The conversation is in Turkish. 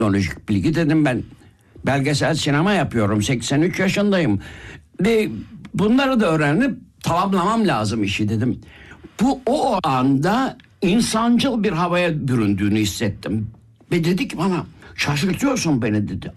teknolojik bilgi dedim ben. Belgesel sinema yapıyorum. 83 yaşındayım. Ve bunları da öğrenip tamamlamam lazım işi dedim. Bu o anda insancıl bir havaya büründüğünü hissettim. Ve dedi ki bana, şaşırtıyorsun beni dedi.